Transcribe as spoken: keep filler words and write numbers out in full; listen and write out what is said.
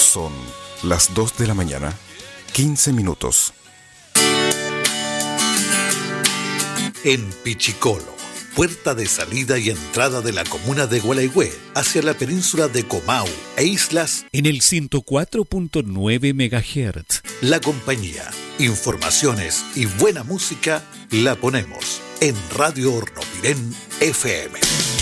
Son las dos de la mañana, quince minutos. En Pichicolo, puerta de salida y entrada de la comuna de Gualeguay hacia la península de Comau e islas, en el ciento cuatro punto nueve megahertz. La compañía, informaciones y buena música la ponemos en Radio Hornopirén F M.